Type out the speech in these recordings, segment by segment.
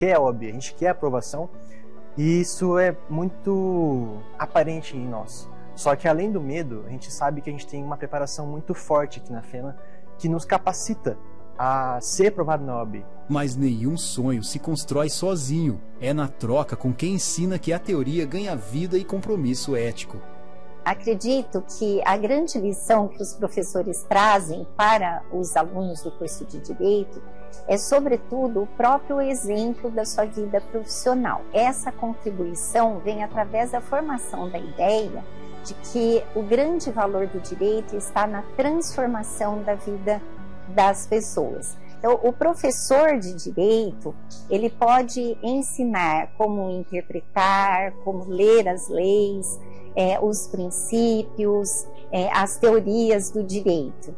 quer a OAB, a gente quer a aprovação, e isso é muito aparente em nós. Só que além do medo, a gente sabe que a gente tem uma preparação muito forte aqui na FEMA, que nos capacita a ser aprovado na OAB. Mas nenhum sonho se constrói sozinho. É na troca com quem ensina que a teoria ganha vida e compromisso ético. Acredito que a grande lição que os professores trazem para os alunos do curso de Direito é, sobretudo, o próprio exemplo da sua vida profissional. Essa contribuição vem através da formação da ideia de que o grande valor do direito está na transformação da vida das pessoas. Então, o professor de direito, ele pode ensinar como interpretar, como ler as leis, os princípios, as teorias do direito.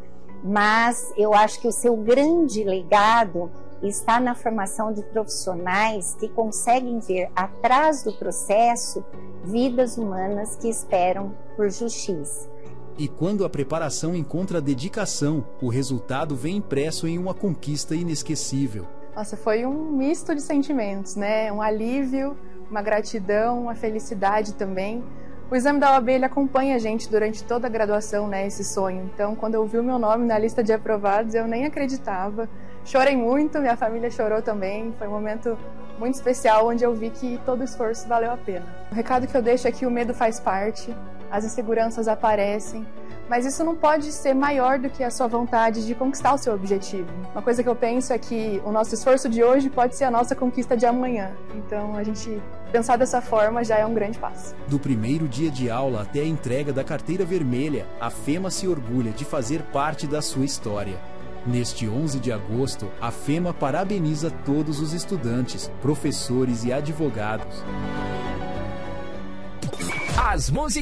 Mas eu acho que o seu grande legado está na formação de profissionais que conseguem ver atrás do processo vidas humanas que esperam por justiça. E quando a preparação encontra dedicação, o resultado vem impresso em uma conquista inesquecível. Nossa, foi um misto de sentimentos, né? Um alívio, uma gratidão, uma felicidade também. O exame da OAB, ele acompanha a gente durante toda a graduação, né? Esse sonho. Então, quando eu vi o meu nome na lista de aprovados, eu nem acreditava. Chorei muito, minha família chorou também. Foi um momento muito especial, onde eu vi que todo o esforço valeu a pena. O recado que eu deixo é que o medo faz parte, as inseguranças aparecem, mas isso não pode ser maior do que a sua vontade de conquistar o seu objetivo. Uma coisa que eu penso é que o nosso esforço de hoje pode ser a nossa conquista de amanhã. Então, a gente pensar dessa forma já é um grande passo. Do primeiro dia de aula até a entrega da carteira vermelha, a FEMA se orgulha de fazer parte da sua história. Neste 11 de agosto, a FEMA parabeniza todos os estudantes, professores e advogados. As músicas